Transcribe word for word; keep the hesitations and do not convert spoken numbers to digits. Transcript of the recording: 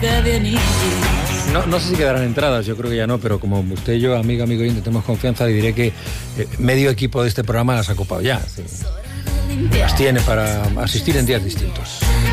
No, no sé si quedarán entradas, yo creo que ya no, pero como usted y yo, amigo, amigo, tenemos confianza, le diré que eh, medio equipo de este programa las ha ocupado ya. Sí. Las tiene para asistir en días distintos.